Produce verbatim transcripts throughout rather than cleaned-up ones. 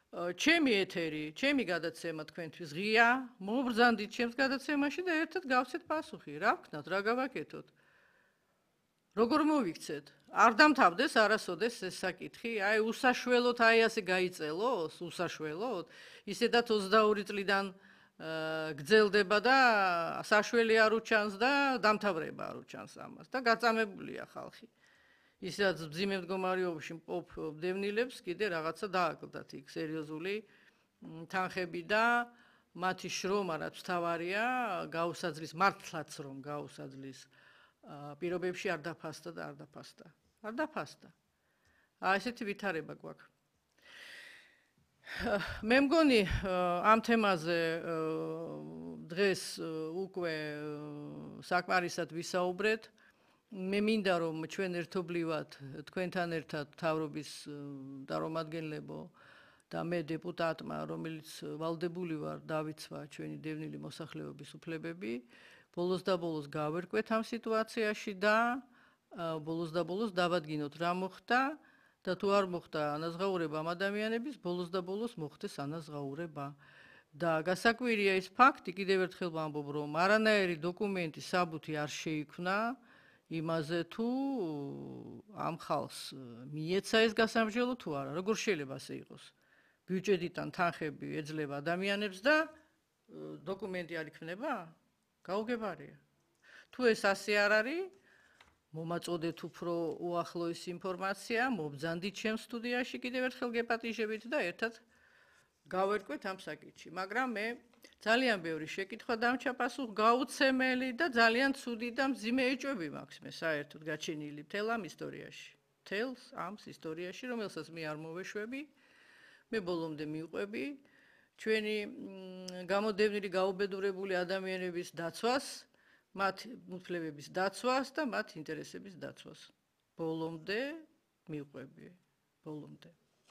ჩემი ეთერი, ჩემი გადაცემა თქვენთვის ღია, მობრძანდით ჩემს გადაცემაში და ერთად გავცეთ პასუხი. რა ვქნათ, რა გავაკეთოთ? როგორ მოვიქცეთ? არ დამთავრდეს არასოდეს ეს საკითხი? აი უსაშველოდ აი ასე გაიწელოს, უსაშველოდ. ისედაც ოცდაორი წლიდან გძელდება და საშველი არ უჩანს და დამთავრება არ უჩანს ამას და გაწამებულია ხალხი. ისაც მძიმე მდგომარეობაში მყოფ მდევნილებს კიდე რაღაცა დააკლდათ იქ სერიოზული თანხები და მათი შრომა რაც მთავარია გაუსაძლის მართლაც რომ გაუსაძლის პირობებში არ დაფასდა და არ დაფასდა. არ დაფასდა. აი ესეთი ვითარება გვაქვს. მე მგონი ამ თემაზე დღეს უკვე საკმარისად ვისაუბრეთ. მე მინდა რომ ჩვენ ერთობლივად თქვენთან ერთად მთავრობის წარმომადგენლებო და მე დეპუტატმა რომელიც ვალდებული ვარ დავიცვა ჩვენი დევნილი მოსახლეობის უფლებები ბოლოს და ბოლოს გავერკვეთ ამ სიტუაციაში და ბოლოს და ბოლოს დავადგინოთ რა მოხდა და თუ არ მოხდა ანაზღაურება ამ ადამიანების ბოლოს და ბოლოს მოხდეს ანაზღაურება და გასაკვირია ის ფაქტი კიდევ ერთხელ ვამბობ რომ არანაირი დოკუმენტი საბუთი არ შეიქმნა იმაზე თუ ამ ხალხს მიეცა ეს გასამჟელო თუ არა როგორ შეიძლება ასე იყოს ბიუჯეტიდან თანხები ეძლევა ადამიანებს და დოკუმენტი არ იქნება გაუგებარია თუ ეს ასე არ არის მომაწოდეთ უფრო უახლოეს ინფორმაცია მობრძანდით ჩემს სტუდიაში კიდევ ერთხელ გეპატიჟებით და ერთად გავერკვეთ ამ საკითხში მაგრამ მე ძალიან ბევრი შეკითხვა დამჭა პასუხ გაუცემელი და ძალიან ცუდი და მძიმე ეჭვები მაქვს მე საერთოდ გაჩენილი მთელ ამ ისტორიაში მთელს ამ ისტორიაში რომელსაც მე არ მოვეშვები მე ბოლომდე მივყვები ჩვენი გამოდევნილი გაუბედურებული ადამიანების დაცვას მათ უფლებების დაცვას და მათ ინტერესების დაცვას ბოლომდე მივყვები ბოლომდე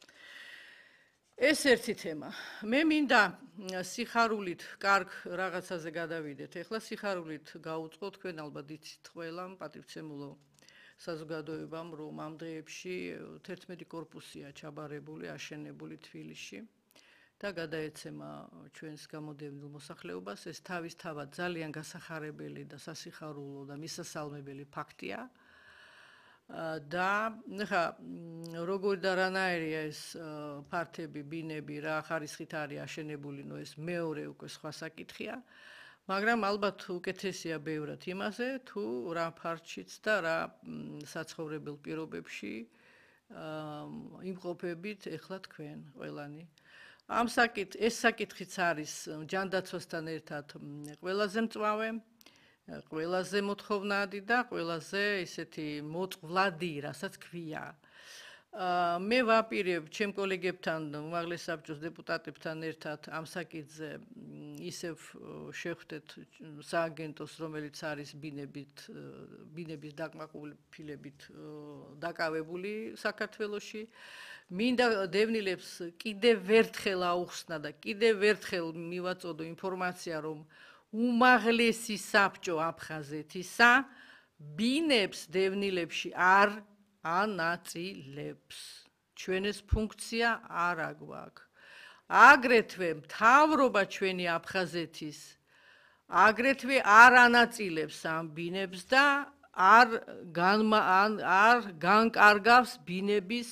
ეს ერთი თემა. მე მინდა სიხარულით კარგ რაღაცაზე გადავიდეთ. ეხლა სიხარულით გაუწყო თქვენ ალბათ იცით ყველა პატივცემულო საზოგადოებამ რომ ამ დღეებში თერთმეტი კორპუსია ჩაბარებული, აშენებული თბილისში და გადაეცემა ჩვენს გამოდევნილ მოსახლეობას. ეს თავისთავად ძალიან გასახარებელი და სასიხარულო და მისასალმებელი ფაქტია. და ხა როგორ და რანაირია ეს ფართები ბინები რა ხარისხით არის აშენებული ნუ ეს მეორე უკვე სხვა საკითხია მაგრამ ალბათ უკეთესია ბევრად იმაზე თუ რა ფართშიც და რა საცხოვრებელ პირობებში იმყოფებით ეხლა თქვენ ყველანი ამ საკითხ ეს საკითხიც არის ჯანდაცვასთან ერთად ყველაზე მწვავე ყველაზე მოთხოვნადი და ყველაზე ისეთი მოწყვლადი, რასაც ქვია. მე ვაპირებ ჩემ კოლეგებთან, უმაღლეს საბჭოს დეპუტატებთან ერთად ამ საკითხზე ისევ შევხვდეთ სააგენტოს, რომელიც არის ბინებით, ბინების დაკმაყოფილებით დაკავებული საქართველოში. მინდა დევნილებს კიდევ ერთხელ აუხსნა და კიდევ ერთხელ მივაწოდო ინფორმაცია, რომ უმაღლესი საბჭო აფხაზეთისა ბინებს დევნილებში არ ანაწილებს. ჩვენ ეს ფუნქცია არ აგვაქვს. აგრეთვე მთავრობა ჩვენი აფხაზეთის აგრეთვე არ ანაწილებს ამ ბინებს და არ არ განკარგავს ბინების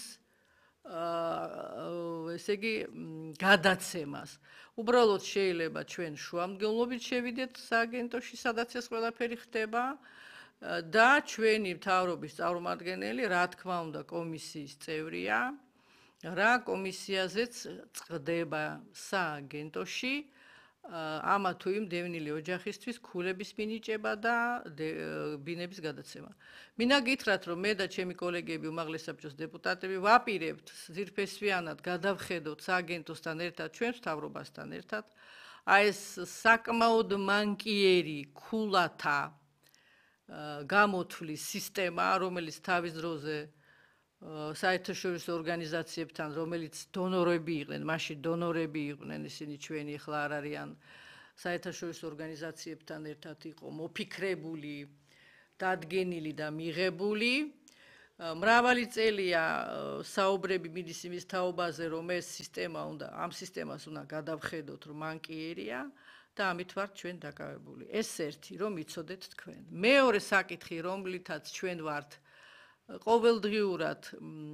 ესე იგი გადაცემას. უბრალოდ შეიძლება ჩვენ შუამდგომლობით შევიდეთ სააგენტოში, სადაც ეს ყველაფერი ხდება და ჩვენი მთავრობის წარმომადგენელი, რა თქმა უნდა, კომისიის წევრია, რა კომისიაზეც წდება სააგენტოში ამა თუ იმ დევნილი ოჯახისთვის ქულების მინიჭება და ბინების გადაცემა. მინდა გითხრათ, რომ მე და ჩემი კოლეგები, უმაღლეს საბჭოს დეპუტატები, ვაპირებთ ძირფესვიანად გადავხედოთ სააგენტოსთან ერთად, ჩვენს მთავრობასთან ერთად, აი ეს საკმაოდ მანკიერი ქულათა გამოთვლის სისტემა, რომელიც თავის დროზე საერთაშორისო ორგანიზაციებთან, რომელიც დონორები იყვნენ, მაშინ დონორები იყვნენ, ისინი ჩვენი ახლა არ არიან საერთაშორისო ორგანიზაციებთან ერთად იყო მოფიქრებული, დადგენილი და მიღებული მრავალი წელია საუბრები მიდის იმის თაობაზე, რომ ეს სისტემა უნდა, ამ სისტემას უნდა გადავხედოთ, რომ მანკიერია და ამით ვართ ჩვენ დაკავებული. ეს ერთი, რომ იცოდეთ თქვენ. მეორე საკითხი, რომლითაც ჩვენ ვართ ყოველდღიურად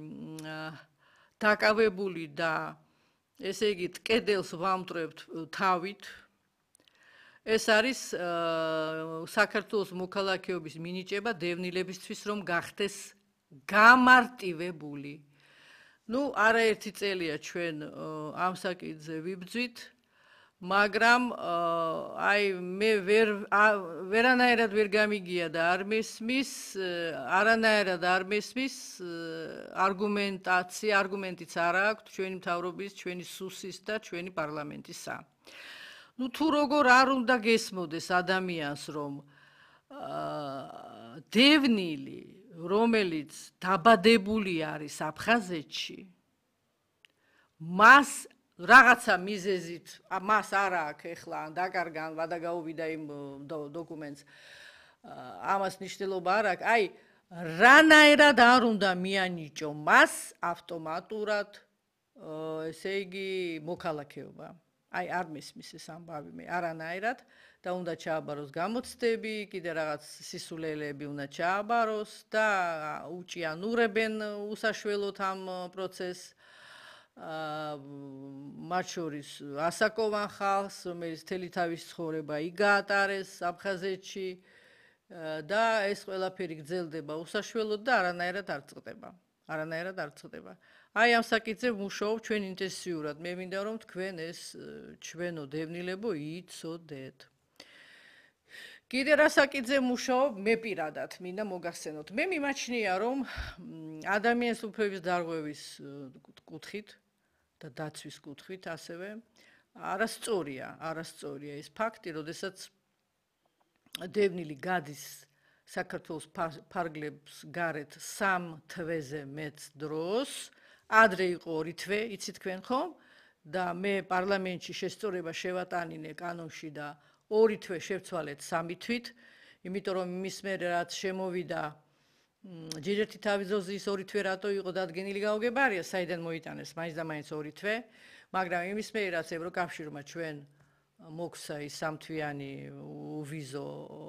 დაკავებული და ესე იგი კედელს ვამტვრევთ თავით. ეს არის საქართველოს მოქალაქეობის მინიჭება დევნილებისთვის, რომ გახდეს გამარტივებული. ნუ არაერთი წელია ჩვენ ამ საკითხზე ვიბრძვით, მაგრამ აი მე ვერ ვერანაირად ვერ გამიგია და არ მესმის, არანაირად არ მესმის არგუმენტაცია, არგუმენტიც არ აქვს ჩვენი მთავრობის, ჩვენი სუსის და ჩვენი პარლამენტისა. ნუ თუ როგორ არ უნდა გესმოდეს ადამიანს, რომ დევნილი, რომელიც დაბადებული არის აფხაზეთში, მას რაღაცა მიზეზით, მას არ აქვს ეხლა ან დაკარგა ან გადაგაუვიდა იმ დოკუმენტს, ამას მნიშვნელობა არ აქვს, აი რანაირად არ უნდა მიანიჭო მას ავტომატურად, ესე იგი მოქალაქეობა. აი არ მესმის ეს ამბავი მე არანაირად და უნდა ჩააბაროს გამოცდები, კიდე რაღაც სისულელეები უნდა ჩააბაროს და უჭიანურებენ უსაშველოდ ამ პროცესს. მათ შორის ასაკოვან ხალხს, რომელიც მთელი თავის ცხოვრება იგაატარეს აფხაზეთში და ეს ყველაფერი გრძელდება უსაშველოდ და არანაირად არ წყდება. არანაირად არ წყდება. აი ამ საკითხზე ვმუშაობ ჩვენ ინტენსიურად. მე მინდა რომ თქვენ ეს ჩვენო დევნილებო იცოდეთ. კიდე რა საკითხზე ვმუშაობ, მე პირადად მინდა მოგახსენოთ. მე მიმაჩნია რომ ადამიანის უფლებების დარღვევის კუთხით და დაცვის კუთხით ასევე არასწორია, არასწორია ეს ფაქტი, როდესაც დევნილი გადის საქართველოს ფარგლებს გარეთ სამ თვეზე მეც დროს, ადრე იყო ორი თვე, იცით თქვენ ხომ? და მე პარლამენტში შესწორება შევატანინე კანონში და ორი თვე შევცვალეთ სამი თვით, იმიტომ რომ იმის მერე რაც შემოვიდა ჯერ ერთი თავისდროზე ის ორი თვე რატო იყო დადგენილი გაუგებარია, საიდან მოიტანეს მაინც და მაინც ორი თვე, მაგრამ იმის მერე რაც ევროკავშირმა ჩვენ მოგცა ის სამთვიანი უვიზო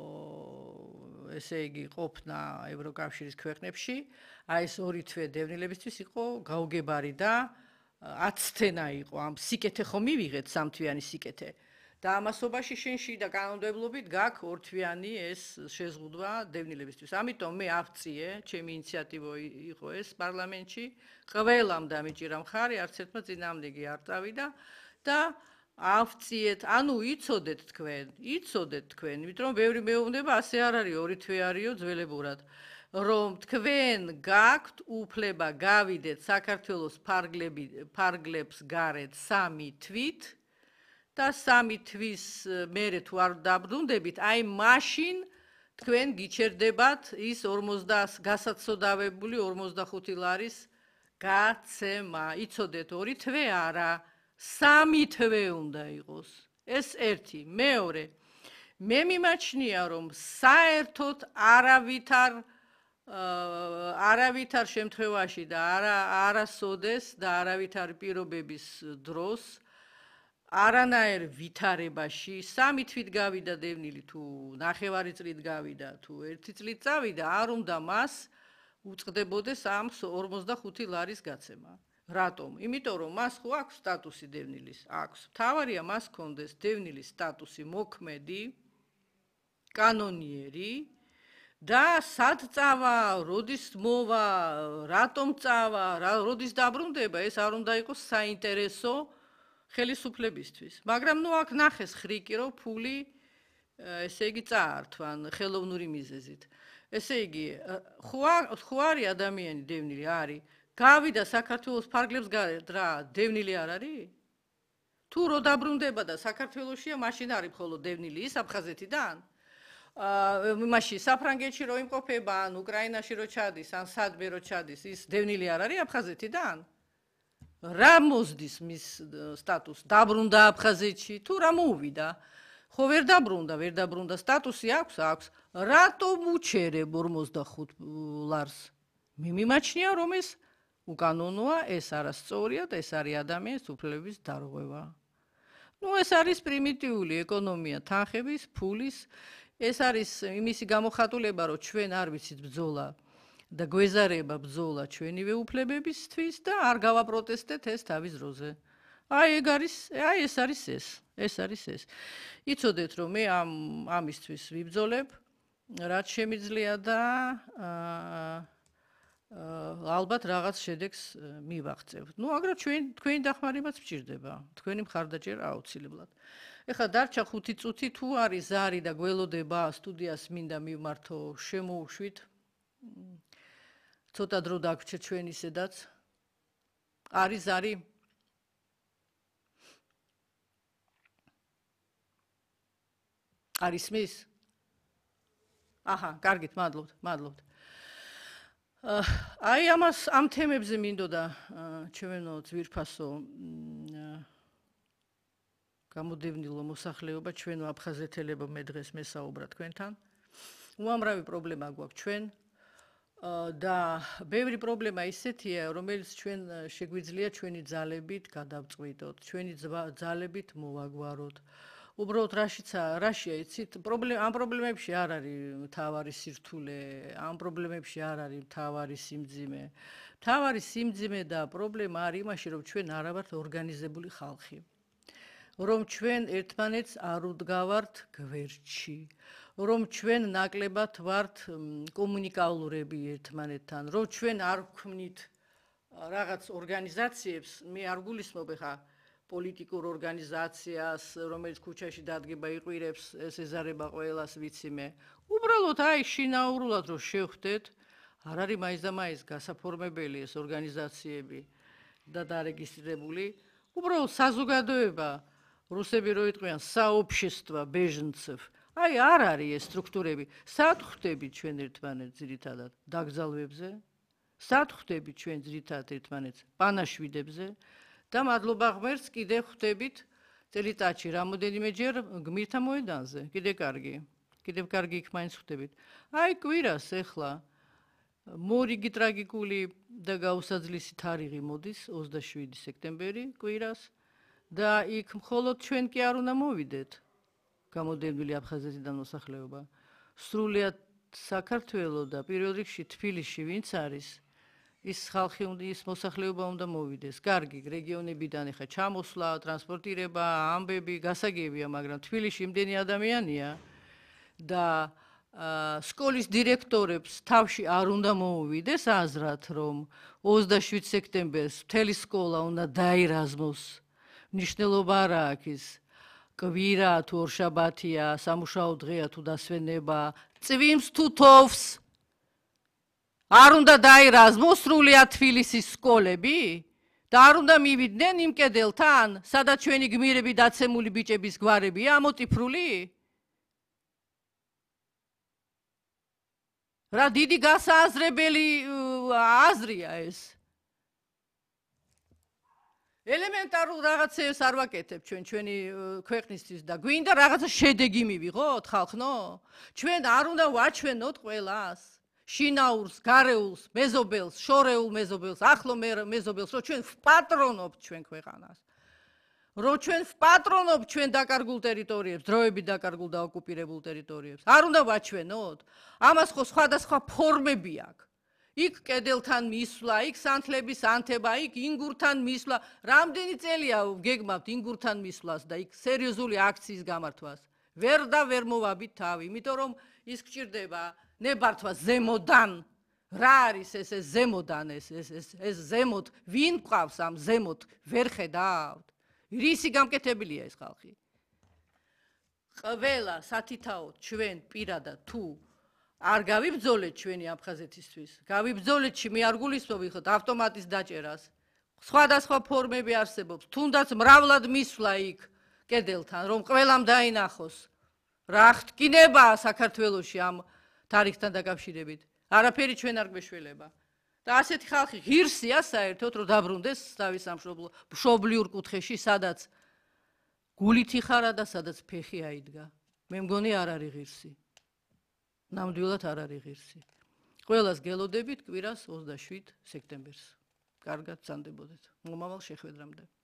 ესე იგი ყოფნა ევროკავშირის ქვეყნებში, აი ეს ორი თვე დევნილებისთვის იყო გაუგებარი და აცთენა იყო ამ სიკეთე ხომ მივიღეთ სამთვიანი სიკეთე. და ამასობაში შენში და კანონმდებლობით გაქვს ორთვიანი ეს შეზღუდვა დევნილებისთვის. ამიტომ მე ავწიე, ჩემი ინიციატივა იყო ეს პარლამენტში, ყველამ დამიჭირა მხარი, არც ერთმა წინააღმდეგი არ წავიდა და ავწიეთ, ანუ იცოდეთ თქვენ, იცოდეთ თქვენ, იმიტომ რომ ბევრი მეუბნება ასე არ არის, ორი თვე არისო ძველებურად, რომ თქვენ გაქვთ უფლება გავიდეთ საქართველოს ფარგლებს გარეთ სამი თვით და სამი თვის მერე თუ არ დაბრუნდებით, აი მაშინ თქვენ გიჩერდებათ ის ორმოცდას გასაცოდავებული ორმოცდახუთი ლარის გაცემა. იცოდეთ, ორი თვე არა, სამი თვე უნდა იყოს. ეს ერთი. მეორე, მე მიმაჩნია, რომ საერთოდ არავითარ არავითარ შემთხვევაში და არასოდეს და არავითარ პირობების დროს არანაირ ვითარებაში სამი თვით გავიდა დევნილი თუ ნახევარი წლით გავიდა თუ ერთი წლით წავიდა, არ უნდა მას უწყდებოდეს ამ ორმოცდახუთი ლარის გაცემა. რატომ? იმიტომ რომ მას ხო აქვს სტატუსი დევნილის, აქვს. მთავარია მას ჰქონდეს დევნილის სტატუსი მოქმედი, კანონიერი და სად წავა, როდის მოვა, რატომ წავა, როდის დაბრუნდება, ეს არ უნდა იყოს საინტერესო ხელისუფლებისთვის. მაგრამ ნუ აქ ნახეს ხრიკი, რომ ფული ესე იგი წაართვან ხელოვნური მიზეზით. ესე იგი, ხო არის ადამიანი დევნილი, არის. გავიდა საქართველოს ფარგლებს გარეთ რა, დევნილი არ არის? თუ რო დაბრუნდება და საქართველოსია, მაშინ არის მხოლოდ დევნილი ის აფხაზეთიდან? მაშინ საფრანგეთში რო იმყოფება, ან უკრაინაში რო ჩადის, ან სადმე რო ჩადის, ის დევნილი არ არის აფხაზეთიდან? რა მოსდის მის სტატუსს? დაბრუნდა აფხაზეთში თუ რა მოუვიდა? ხო ვერ დაბრუნდა, ვერ დაბრუნდა, სტატუსი აქვს, აქვს. რატომ უჩერებ ორმოცდახუთ ლარს? მე მიმაჩნია რომ ეს უკანონოა, ეს არასწორია და ეს არის ადამიანის უფლებების დარღვევა. ნუ ეს არის პრიმიტიული ეკონომია, თანხების, ფულის, ეს არის იმისი გამოხატულება, რომ ჩვენ არ ვიცით ბრძოლა და გვეზარება ბრძოლა ჩვენივე უფლებებისთვის და არ გავაპროტესტეთ ეს თავის დროზე. აი ეგ არის, აი ეს არის ეს, ეს არის ეს. იცოდეთ რომ მე ამ ამისთვის ვიბრძოლებ, რაც შემიძლია და ალბათ რაღაც შედეგს მივაღწევთ. ნუ აგრა ჩვენ თქვენი დახმარებაც მჭირდება, თქვენი მხარდაჭერა აუცილებლად. ეხლა დარჩა ხუთი წუთი, თუ არის ზარი და გველოდება სტუდიას მინდა მივმართო, შემოუშვით. ცოტა დრო დაგვრჩა ჩვენ ისედაც. არის ზარი? არის მის? აჰა, კარგით, მადლობთ, მადლობთ. აი ამას ამ თემებზე მინდოდა ჩვენო ძვირფასო გამოდევნილო მოსახლეობა, ჩვენო აფხაზეთელებო მე დღეს მესაუბრა თქვენთან. უამრავი პრობლემა გვაქვს ჩვენ და ბევრი პრობლემა ისეთია, რომელიც ჩვენ შეგვიძლია ჩვენი ძალებით გადავწყვიტოთ, ჩვენი ძალებით მოვაგვაროთ. უბრალოდ რაშიცა, რაშია იცით, პრობლემა ამ პრობლემებში არ არის მთავარი სირთულე, ამ პრობლემებში არ არის მთავარი სიმძიმე. მთავარი სიმძიმე და პრობლემა არის იმაში, რომ ჩვენ არ ვართ ორგანიზებული ხალხი. რომ ჩვენ ერთმანეთს არ უდგავართ გვერდში, რომ ჩვენ ნაკლებად ვართ კომუნიკაბლურები ერთმანეთთან, რომ ჩვენ არ ვქმნით რაღაც ორგანიზაციებს, მე არ გულისხმობ ხა პოლიტიკურ ორგანიზაციას, რომელიც ქუჩაში დადგება, იყვირებს, ესეზარება ყველას ვიცი მე. უბრალოდ აი შინაურულად რომ შევხვდეთ, არ არის მაინც და მაინც გასაფორმებელი ეს ორგანიზაციები და დარეგისტრირებული, უბრალოდ საზოგადოება, რუსები რო იტყვიან საობშეства беженцев. აი არ არის ეს სტრუქტურები. სად ხვდებით ჩვენ ერთმანეთს ძირითადად დაგზალვებზე? სად ხვდებით ჩვენ ძირითადად ერთმანეთს პანაშვიდებზე? და მადლობა ღმერთს კიდე ხვდებით წელიწადში რამოდენიმეჯერ გმირთა მოედანზე. კიდე კარგი. კიდევ კარგი იქ მაინც ხვდებით. აი კვირას ეხლა მორიგი ტრაგიკული და გაუსაძლისი თარიღი მოდის ოცდაშვიდი სექტემბერი კვირას და იქ მხოლოდ ჩვენ კი არ უნდა მოვიდეთ. გამოდევნილი აფხაზეთიდან მოსახლეობა. სრულიად საქართველო და პირველ რიგში თბილისში ვინც არის ის ხალხი უნდა ის მოსახლეობა უნდა მოვიდეს. კარგი, რეგიონებიდან ეხა ჩამოსვლა, ტრანსპორტირება, ამბები გასაგებია, მაგრამ თბილისში იმდენი ადამიანია და სკოლის დირექტორებს თავში არ უნდა მოუვიდეს აზრად, რომ ოცდაშვიდ სექტემბერს მთელი სკოლა უნდა დაირაზმოს. მნიშვნელობა არ აქვს ის კვირა თუ ორშაბათია, სამუშაო დღეა თუ დასვენება, წვიმს თუ თოვს. არ უნდა დაირაზმოს სრულიად თბილისის სკოლები და არ უნდა მივიდნენ იმ კედელთან, სადაც ჩვენი გმირები დაცემული ბიჭების გვარებია ამოტიფრული? რა დიდი გასააზრებელი აზრია ეს. ელემენტარულ რაღაცებს არ ვაკეთებ ჩვენ ჩვენი ქვეყნისთვის და გვინდა რაღაცა შედეგი მივიღოთ ხალხნო? ჩვენ არ უნდა ვაჩვენოთ ყველას. შინაურს, გარეულს, მეზობელს, შორეულ მეზობელს, ახლო მეზობელს, რომ ჩვენ ვპატრონობთ ჩვენ ქვეყანას. რომ ჩვენ ვპატრონობთ ჩვენ დაკარგულ ტერიტორიებს, დროებით დაკარგულ და ოკუპირებულ ტერიტორიებს. არ უნდა ვაჩვენოთ? ამას ხო სხვადასხვა ფორმები აქვს. იქ კედელთან მისვლა, იქ სანთლების ანთება, იქ ინგურთან მისვლა. რამდენი წელია გეგმავთ ინგურთან მისვლას და იქ სერიოზული აქციის გამართვას. ვერ და ვერ მოვაბით თავი, იმიტომ რომ ის გჭირდება ნებართვა ზემოდან. რა არის ეს ეს ზემოდან ეს ეს ეს ზემოთ ვინ ყავს ამ ზემოთ ვერ ხედავთ? რისი გამკეთებელია ეს ხალხი? ყველა სათითაოდ ჩვენ პირადად თუ არ გავიბრძოლეთ ჩვენი აფხაზეთისთვის, გავიბრძოლეთ მე არ გულისხმობ ხოთ ავტომატის დაჭერას. სხვადასხვა ფორმები არსებობს, თუნდაც მრავლად მისვლა იქ კედელთან, რომ ყველამ დაინახოს. რა ხტკინებაა საქართველოში ამ თარიღთან დაკავშირებით. არაფერი ჩვენ არ გვეშველება. და ასეთი ხალხი ღირსია საერთოდ, რომ დაბრუნდეს თავის მშობლიურ კუთხეში, სადაც გულით იხარა და სადაც ფეხი აიდგა. მე მგონი არ არის ღირსი. ნამდვილად არ არის ღირსი. ყველას გელოდებით კვირას ოცდაშვიდ სექტემბერს. კარგად გრძანდებოდეთ. მომავალ შეხვედრამდე.